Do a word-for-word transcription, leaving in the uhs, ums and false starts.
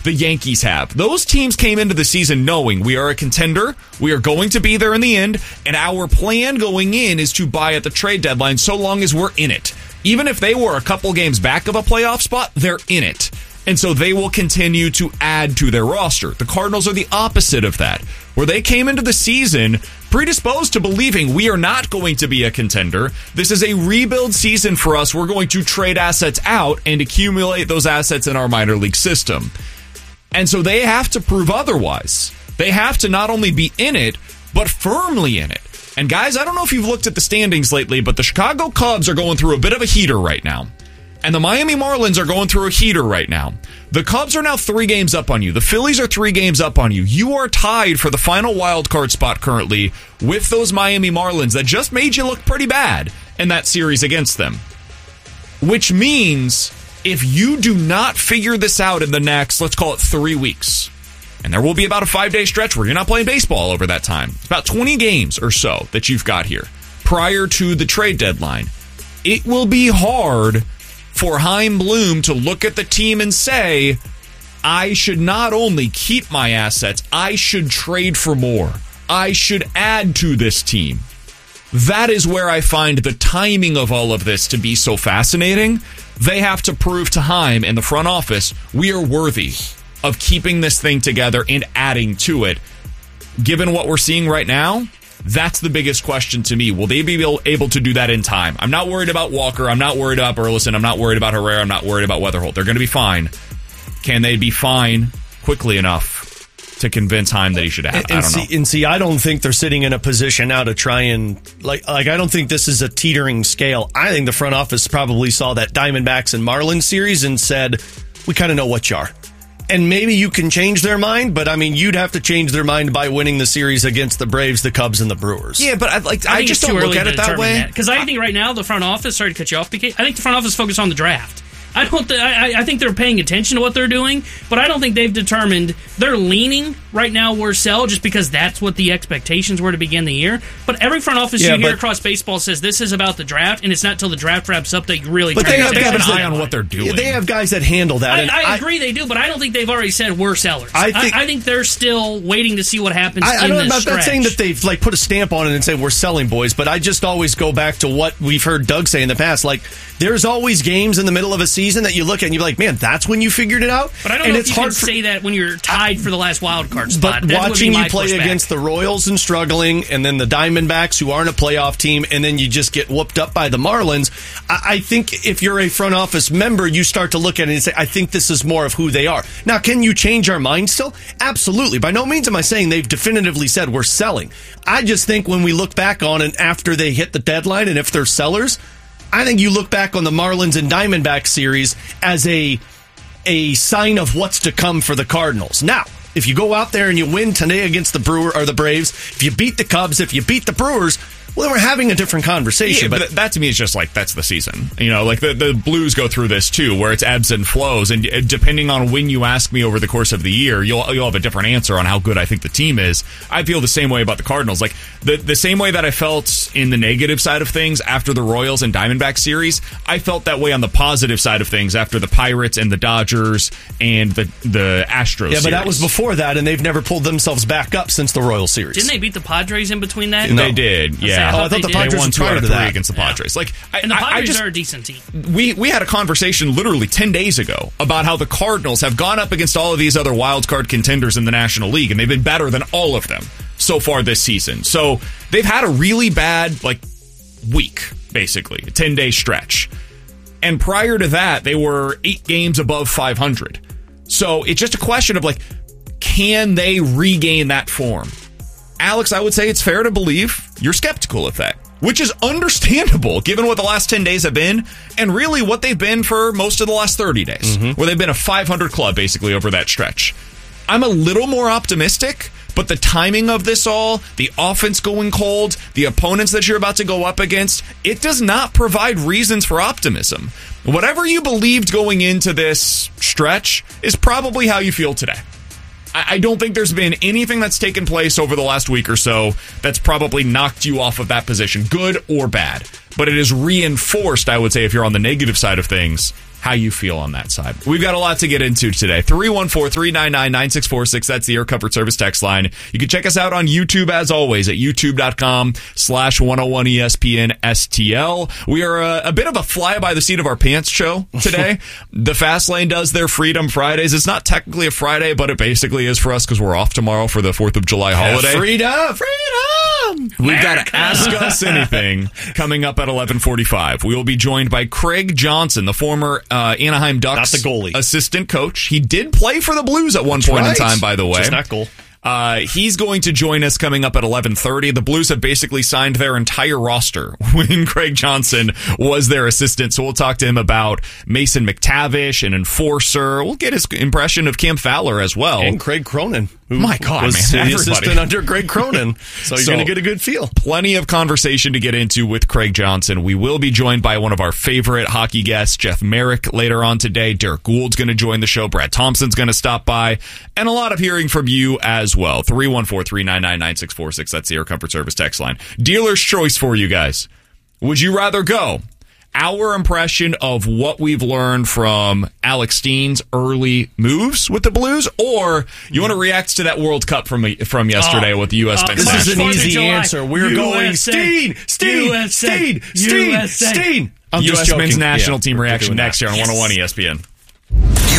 the Yankees have. Those teams came into the season knowing we are a contender, we are going to be there in the end, and our plan going in is to buy at the trade deadline so long as we're in it. Even if they were a couple games back of a playoff spot, they're in it. And so they will continue to add to their roster. The Cardinals are the opposite of that, where they came into the season predisposed to believing we are not going to be a contender. This is a rebuild season for us. We're going to trade assets out and accumulate those assets in our minor league system. And so they have to prove otherwise. They have to not only be in it, but firmly in it. And guys, I don't know if you've looked at the standings lately, but the Chicago Cubs are going through a bit of a heater right now. And the Miami Marlins are going through a heater right now. The Cubs are now three games up on you. The Phillies are three games up on you. You are tied for the final wild card spot currently with those Miami Marlins that just made you look pretty bad in that series against them. Which means if you do not figure this out in the next, let's call it three weeks, and there will be about a five-day stretch where you're not playing baseball over that time. It's about twenty games or so that you've got here prior to the trade deadline. It will be hard for Chaim Bloom to look at the team and say, I should not only keep my assets, I should trade for more. I should add to this team. That is where I find the timing of all of this to be so fascinating. They have to prove to Chaim in the front office, we are worthy of keeping this thing together and adding to it. Given what we're seeing right now, that's the biggest question to me. Will they be able to do that in time? I'm not worried about Walker. I'm not worried about Burleson. I'm not worried about Herrera. I'm not worried about Weatherholt. They're going to be fine. Can they be fine quickly enough to convince Chaim that he should have? And, I don't see, know. And see, I don't think they're sitting in a position now to try and, like, like I don't think this is a teetering scale. I think the front office probably saw that Diamondbacks and Marlins series and said, we kind of know what you are. And maybe you can change their mind, but I mean, you'd have to change their mind by winning the series against the Braves, the Cubs, and the Brewers. Yeah, but I, like, I, I just don't look at it that way. Because I think right now the front office, sorry to cut you off, B K, I think the front office focus on the draft. I don't. Th- I, I think they're paying attention to what they're doing, but I don't think they've determined. They're leaning right now where sell just because that's what the expectations were to begin the year. But every front office yeah, you hear but, across baseball says this is about the draft, and it's not until the draft wraps up that you really. But they have, they have an eye that, on what they're doing. They have guys that handle that. I, and I, I agree they do, but I don't think they've already said we're sellers. I think, I, I think they're still waiting to see what happens. I, I in don't, this I'm stretch. not saying that they've like put a stamp on it and say we're selling, boys, but I just always go back to what we've heard Doug say in the past. Like, there's always games in the middle of a season that you look at and you're like, man, that's when you figured it out. But I don't and know it's if you hard can for, say that when you're tied for the last wild card spot. But That watching would be you my play pushback. against the Royals and struggling, and then the Diamondbacks, who aren't a playoff team, and then you just get whooped up by the Marlins, I, I think if you're a front office member, you start to look at it and say, I think this is more of who they are. Now, can you change our mind still? Absolutely. By no means am I saying they've definitively said we're selling. I just think when we look back on it after they hit the deadline, and if they're sellers, I think you look back on the Marlins and Diamondbacks series as a a sign of what's to come for the Cardinals. Now, if you go out there and you win today against the Brewer or the Braves, if you beat the Cubs, if you beat the Brewers, well, we're having a different conversation. Yeah, but but that to me is just like, that's the season. You know, like the, the Blues go through this too, where it's ebbs and flows. And depending on when you ask me over the course of the year, you'll you'll have a different answer on how good I think the team is. I feel the same way about the Cardinals. Like the, the same way that I felt in the negative side of things after the Royals and Diamondbacks series, I felt that way on the positive side of things after the Pirates and the Dodgers and the, the Astros yeah, but series. that was before that, and they've never pulled themselves back up since the Royal series. Didn't they beat the Padres in between that? No. They did, yeah. Oh, I thought the Padres They won two prior out of to three that. against the Padres. Yeah. Like, I, and the Padres I, I just, are a decent team. We we had a conversation literally ten days ago about how the Cardinals have gone up against all of these other wild card contenders in the National League, and they've been better than all of them so far this season. So they've had a really bad like week, basically, a ten-day stretch. And prior to that, they were eight games above five hundred. So it's just a question of, like, can they regain that form? Alex, I would say it's fair to believe you're skeptical of that, which is understandable given what the last ten days have been and really what they've been for most of the last thirty days, mm-hmm. where they've been a five hundred club basically over that stretch. I'm a little more optimistic, but the timing of this all, the offense going cold, the opponents that you're about to go up against, it does not provide reasons for optimism. Whatever you believed going into this stretch is probably how you feel today. I don't think there's been anything that's taken place over the last week or so that's probably knocked you off of that position, good or bad. But it is reinforced, I would say, if you're on the negative side of things, how you feel on that side. We've got a lot to get into today. three one four, three nine nine, nine six four six. That's the Air Comfort Service text line. You can check us out on YouTube as always at youtube.com slash 101 ESPN STL. We are a, a bit of a fly by the seat of our pants show today. The Fast Lane does their Freedom Fridays. It's not technically a Friday, but it basically is for us because we're off tomorrow for the fourth of July holiday. Yeah, freedom! Freedom! We've got Ask Us Anything coming up at eleven forty-five. We will be joined by Craig Johnson, the former uh, Anaheim Ducks Not the goalie. assistant coach. He did play for the Blues at one That's point right. in time, by the way. Just not goal. Uh, he's going to join us coming up at eleven thirty. The Blues have basically signed their entire roster when Craig Johnson was their assistant. So we'll talk to him about Mason McTavish, an enforcer. We'll get his impression of Cam Fowler as well. And Craig Cronin. Who My God, was man, the everybody. assistant under Greg Cronin. So you're So- going to get a good feel. Plenty of conversation to get into with Craig Johnson. We will be joined by one of our favorite hockey guests, Jeff Merrick, later on today. Derek Gould's going to join the show. Brad Thompson's going to stop by. And a lot of hearing from you as well. three one four, three nine nine, nine six four six. That's the Air Comfort Service text line. Dealer's choice for you guys. Would you rather go our impression of what we've learned from Alex Steen's early moves with the Blues, or you want to react to that World Cup from from yesterday Oh. with the U S Oh, men's This national is an Fourth of easy July. answer. We're U going S A. Steen, Steen, U S A. Steen, Steen, U S A. Steen. I'm U just S joking. men's national Yeah, team we're reaction doing that. next year on Yes. one oh one E S P N.